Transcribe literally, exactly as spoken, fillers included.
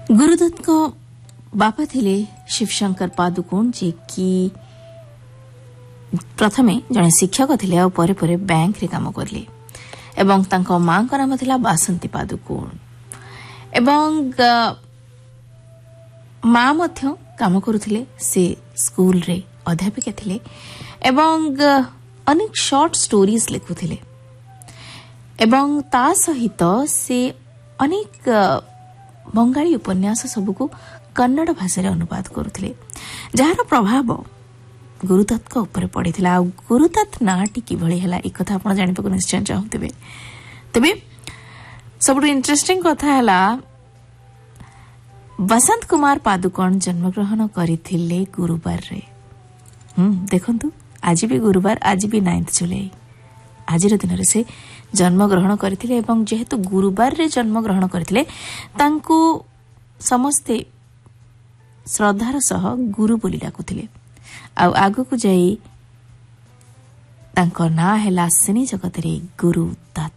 गुरुदत्त को बापा थिले शिवशंकर पादुकोण जे कि प्रथमे जने शिक्षक थिले और परे परे बैंक रे काम करले एवं तांको मां को नाम थिला बासंती पादुकोण एवं मां मध्य काम करुथिले से स्कूल रे अध्यापिका थिले एवं अनेक शॉर्ट स्टोरीज लिखुथिले एवं ता सहित से अनेक बंगाली उपन्यास सबको कन्नड़ भाषा रे अनुवाद करुथिले जहार प्रभाव गुरुदत्त को ऊपर पड़िथिला आ गुरुदत्त नाटी किभଳି ହେଲା ए कथा आपण जानि पको निश्चय चाहूतबे तबे सब इंटरेस्टिंग कथा हला बसंत कुमार पादुकोण जन्म ग्रहण करिथिले गुरुवार रे हम देखंतु आज भी गुरुवार आज भी नाइन्थ जुलाई आज दिन रे से जन्म ग्रहण करथिले एवं जेहेतु गुरुवार रे जन्म ग्रहण करथिले तांको समस्ते श्रद्धार सह गुरु बोली डाकुथिले आ आगु को जाई तांको ना हैला सिनी जगत रे गुरुदत्त।